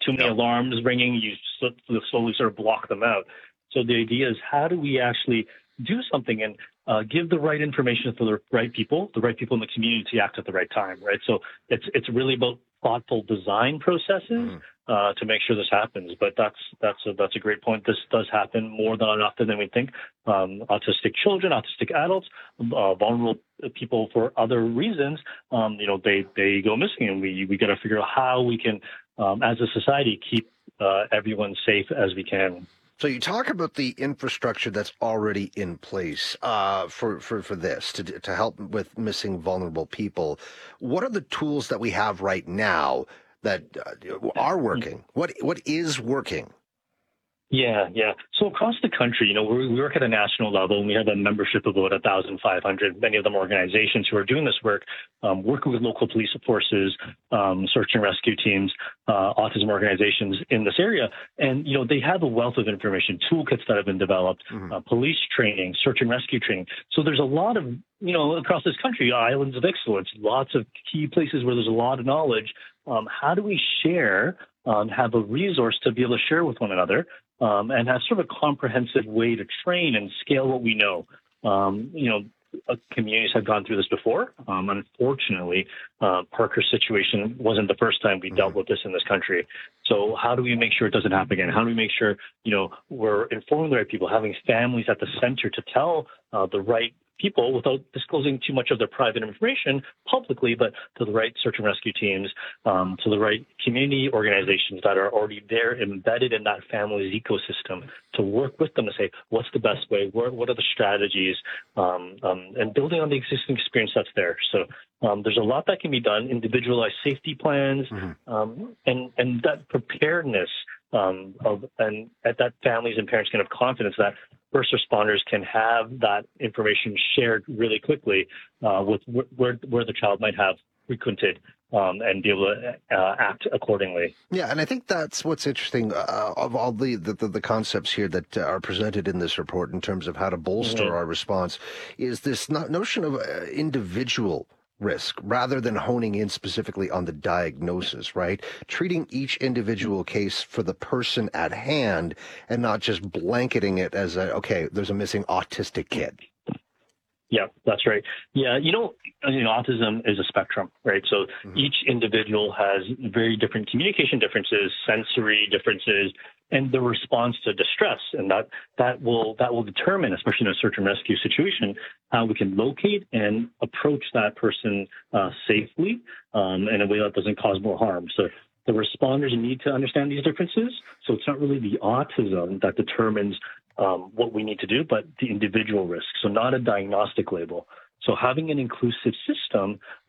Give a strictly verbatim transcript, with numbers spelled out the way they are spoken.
Too many Yep. alarms ringing, you sl- slowly sort of block them out. So the idea is, how do we actually do something and uh, give the right information to the right people, the right people in the community to act at the right time, right? So it's it's really about thoughtful design processes Mm. uh, to make sure this happens. But that's that's a, that's a great point. This does happen more than often than we think. Um, autistic children, autistic adults, uh, vulnerable people for other reasons, um, you know, they they go missing, and we we got to figure out how we can, um, as a society, keep uh, everyone safe as we can. So you talk about the infrastructure that's already in place uh, for, for, for this, to, to help with missing vulnerable people. What are the tools that we have right now that uh, are working? What What is working? Yeah, yeah. So across the country, you know, we we work at a national level, and we have a membership of about one thousand five hundred, many of them organizations who are doing this work, um, working with local police forces, um, search and rescue teams, uh, autism organizations in this area. And, you know, they have a wealth of information, toolkits that have been developed, Mm-hmm. uh, police training, search and rescue training. So there's a lot of, you know, across this country, islands of excellence, lots of key places where there's a lot of knowledge. Um, how do we share, um, have a resource to be able to share with one another? Um, and have sort of a comprehensive way to train and scale what we know. Um, you know, uh, communities have gone through this before. Um, unfortunately, uh, Parker's situation wasn't the first time we Mm-hmm. dealt with this in this country. So how do we make sure it doesn't happen again? How do we make sure, you know, we're informing the right people, having families at the center to tell uh, the right people without disclosing too much of their private information publicly, but to the right search and rescue teams, um, to the right community organizations that are already there embedded in that family's ecosystem, to work with them to say, what's the best way? What, what are the strategies? Um, um, and building on the existing experience that's there. So um, there's a lot that can be done, individualized safety plans, Mm-hmm. um, and, and that preparedness um, of, and that families and parents can have confidence that first responders can have that information shared really quickly uh, with where, where the child might have frequented um, and be able to uh, act accordingly. Yeah, and I think that's what's interesting uh, of all the, the, the concepts here that uh, are presented in this report in terms of how to bolster Mm-hmm. our response is this no- notion of uh, individual risk rather than honing in specifically on the diagnosis, right? Treating each individual case for the person at hand and not just blanketing it as a, okay, there's a missing autistic kid. Yeah, that's right. Yeah, you know, you know, autism is a spectrum, right? So Mm-hmm. each individual has very different communication differences, sensory differences, and the response to distress, and that that will that will determine, especially in a search and rescue situation, how we can locate and approach that person uh, safely um, in a way that doesn't cause more harm. So the responders need to understand these differences. So it's not really the autism that determines um, what we need to do, but the individual risk. So not a diagnostic label. So having an inclusive system